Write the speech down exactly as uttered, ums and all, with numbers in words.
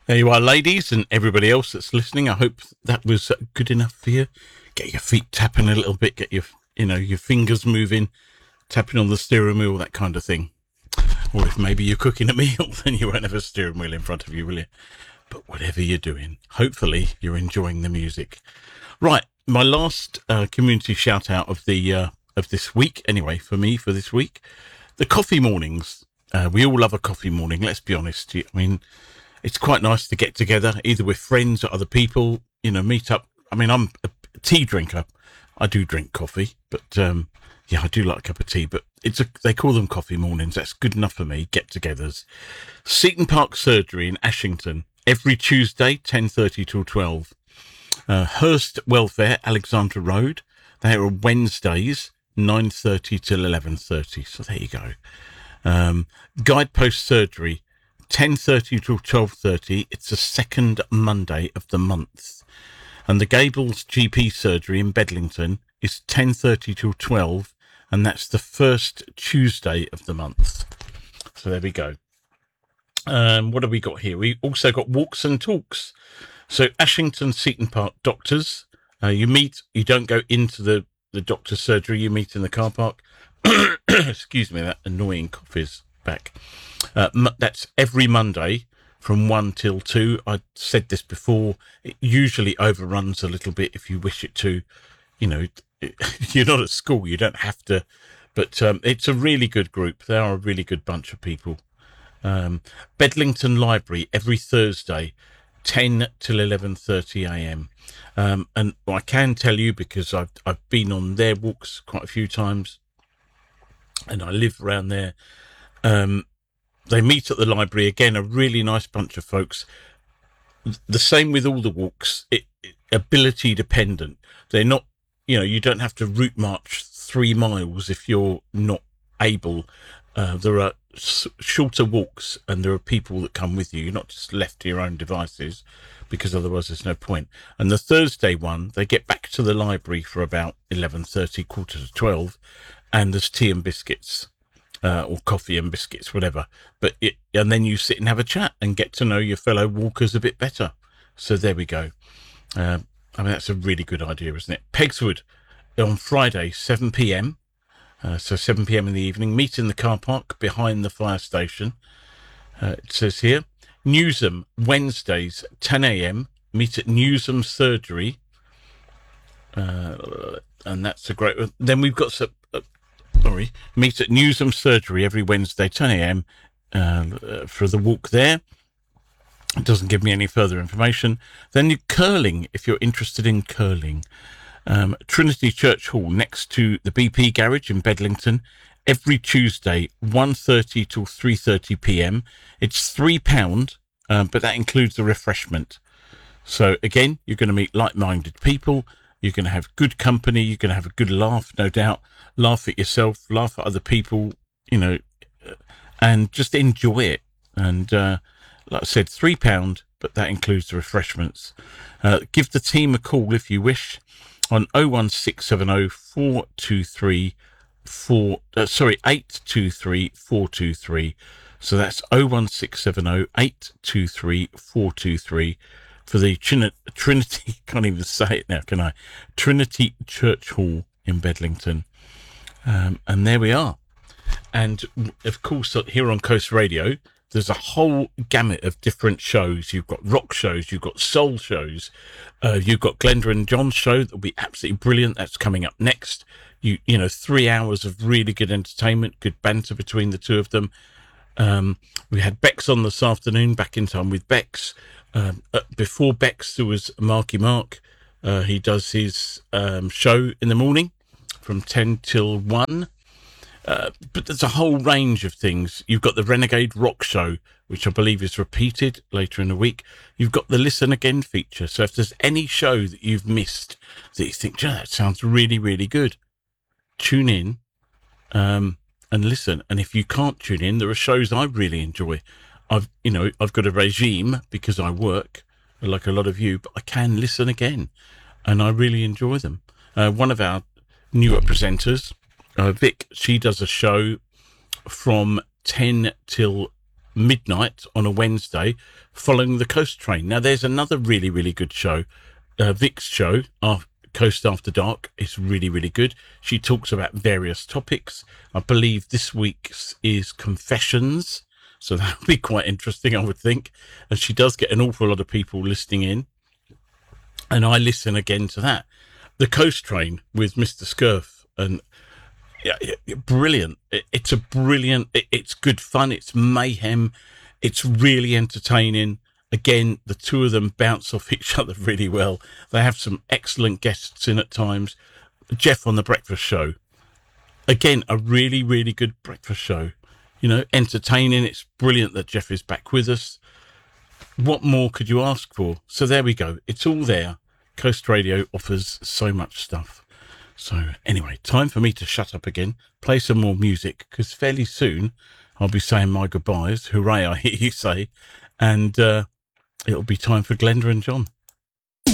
There you are, ladies, and everybody else that's listening. I hope that was good enough for you. Get your feet tapping a little bit, get your, you know, your fingers moving, tapping on the steering wheel, that kind of thing. Or if maybe you're cooking a meal, then you won't have a steering wheel in front of you, will you? But whatever you're doing, hopefully you're enjoying the music. Right, my last uh, community shout out of the uh, of this week, anyway, for me for this week, the coffee mornings. Uh, we all love a coffee morning. Let's be honest. I mean, it's quite nice to get together, either with friends or other people, you know, meet up. I mean, I'm a tea drinker. I do drink coffee, but, um, yeah, I do like a cup of tea, but it's a, they call them coffee mornings. That's good enough for me. Get-togethers. Seaton Park Surgery in Ashington, every Tuesday, ten thirty till twelve. Uh, Hurst Welfare, Alexandra Road. They are Wednesdays, nine thirty till eleven thirty. So there you go. Um, Guidepost Surgery, ten thirty till twelve thirty. It's the second Monday of the month. And the Gables G P Surgery in Bedlington is ten thirty till twelve, and that's the first Tuesday of the month. So there we go. Um, what have we got here? We also got walks and talks. So Ashington Seaton Park doctors, uh, you meet, you don't go into the, the doctor's surgery, you meet in the car park. Excuse me, that annoying cough is back. Uh, that's every Monday from one till two. I said this before. It usually overruns a little bit if you wish it to. You know, you're not at school. You don't have to. But um, it's a really good group. They are a really good bunch of people. Um, Bedlington Library every Thursday, ten till eleven thirty a.m. Um, and I can tell you, because I've I've been on their walks quite a few times, and I live around there. Um, they meet at the library, again, a really nice bunch of folks. The same with all the walks, it, it, ability dependent. They're not, you know, you don't have to route march three miles if you're not able. Uh, there are s- shorter walks, and there are people that come with you. You're not just left to your own devices, because otherwise there's no point. And the Thursday one, they get back to the library for about eleven thirty, quarter to twelve, and there's tea and biscuits. Uh, or coffee and biscuits, whatever. But it, and then you sit and have a chat and get to know your fellow walkers a bit better. So there we go. Uh, I mean, that's a really good idea, isn't it? Pegswood on Friday, seven p.m. Uh, so seven p.m. in the evening. Meet in the car park behind the fire station. Uh, it says here. Newsham, Wednesdays, ten a.m. Meet at Newsham Surgery. Uh, and that's a great one. Then we've got some... Uh, Sorry, meet at Newsham Surgery every Wednesday, ten a.m. Uh, for the walk there. It doesn't give me any further information. Then you curling, if you're interested in curling. Um, Trinity Church Hall, next to the B P Garage in Bedlington, every Tuesday, one thirty till three thirty p.m. It's three pounds, um, but that includes the refreshment. So, again, you're going to meet like-minded people. You're going to have good company. You're going to have a good laugh, no doubt. Laugh at yourself, laugh at other people, you know, and just enjoy it. And uh, like I said, three pounds, but that includes the refreshments. Uh, give the team a call if you wish on oh one six seven oh, four two three, four, uh, sorry, eight two three, four two three. So that's oh one six seven oh, eight two three, four two three. For the Trin- Trinity, can't even say it now, can I? Trinity Church Hall in Bedlington. Um, and there we are. And, of course, here on Coast Radio, there's a whole gamut of different shows. You've got rock shows, you've got soul shows, uh, you've got Glenda and John's show that'll be absolutely brilliant. That's coming up next. You you know, three hours of really good entertainment, good banter between the two of them. Um, we had Bex on this afternoon, back in time with Bex. Um, uh, before Bex, there was Marky Mark. Uh, he does his um, show in the morning from ten till one. Uh, but there's a whole range of things. You've got the Renegade Rock Show, which I believe is repeated later in the week. You've got the Listen Again feature. So if there's any show that you've missed that you think, "Gee, that sounds really, really good," tune in um, and listen. And if you can't tune in, there are shows I really enjoy. I've, you know, I've got a regime because I work like a lot of you, but I can listen again, and I really enjoy them. Uh, one of our newer presenters, uh, Vic, she does a show from ten till midnight on a Wednesday following the Coast Train. Now, there's another really, really good show, uh, Vic's show, uh, Coast After Dark. It's really, really good. She talks about various topics. I believe this week's is Confessions, so that would be quite interesting, I would think. And she does get an awful lot of people listening in, and I listen again to that. The Coast Train with Mister Scurf, and yeah, yeah, brilliant. It, it's a brilliant, it, it's good fun. It's mayhem. It's really entertaining. Again, the two of them bounce off each other really well. They have some excellent guests in at times. Jeff on the Breakfast Show. Again, a really, really good breakfast show. You know, entertaining. It's brilliant that Jeff is back with us. What more could you ask for? So there we go. It's all there. Coast Radio offers so much stuff. So anyway, time for me to shut up again, play some more music, because fairly soon I'll be saying my goodbyes. Hooray, I hear you say. And uh, it'll be time for Glenda and John.